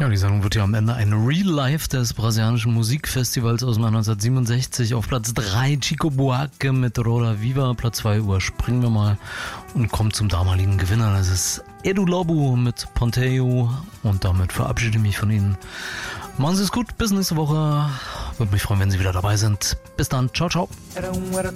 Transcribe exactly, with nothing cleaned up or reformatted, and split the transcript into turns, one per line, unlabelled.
Ja, die Sendung wird ja am Ende ein Real Life des brasilianischen Musikfestivals aus dem Jahr neunzehnhundertsiebenundsechzig. Auf Platz drei Chico Buarque mit Roda Viva. Platz zwei überspringen wir mal und kommen zum damaligen Gewinner. Das ist Edu Lobo mit Ponteio. Und damit verabschiede ich mich von Ihnen. Machen Sie es gut, bis nächste Woche. Würde mich freuen, wenn Sie wieder dabei sind. Bis dann, ciao, ciao.